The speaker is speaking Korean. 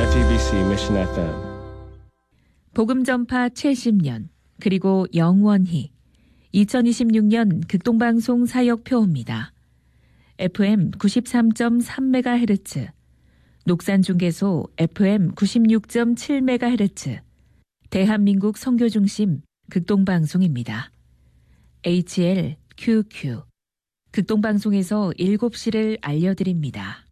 JTBC Mission FM. 복음 전파 최10년 그리고 영원히 2026년 극동방송 사역표입니다. FM 93.3MHz, 녹산중개소 FM 96.7MHz, 대한민국 선교중심 극동방송입니다. HLQQ 극동방송에서 7시를 알려드립니다.